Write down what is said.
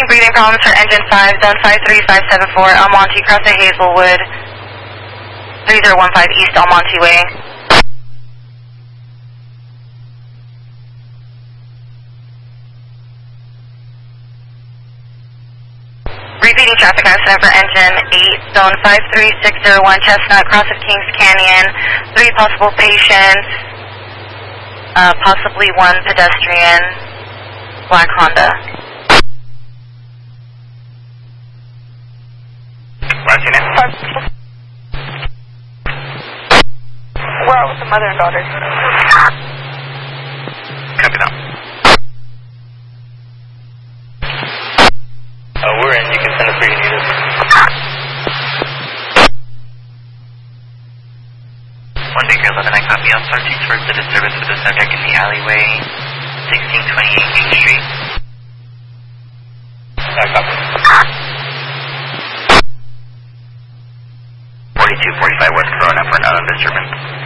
breathing problems for engine 5, zone 53574, Almonte, cross at Hazelwood, 3015 East Almonte Way. Repeating traffic accident for engine 8, zone 53601, Chestnut, cross of Kings Canyon, 3 possible patients, possibly 1 pedestrian, black Honda. Last unit. We're out with the mother and daughter. Copy that. We're in. You can send us where you need us. 1 Baker 11, I copy. I'll start to towards the disturbance with the subject in the alleyway, 1628 Main Street. I copy. 4245 West Corona for an unknown disturbance.